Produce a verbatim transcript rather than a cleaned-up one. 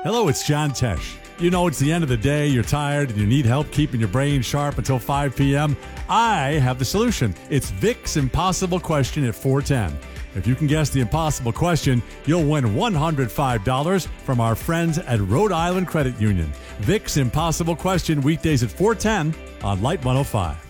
Hello, it's John Tesh. You know, it's the end of the day, you're tired, and you need help keeping your brain sharp until five p.m. I have the solution. It's Vic's Impossible Question at four ten. If you can guess the impossible question, you'll win one hundred five dollars from our friends at Rhode Island Credit Union. Vic's Impossible Question, weekdays at four ten on Light one oh five.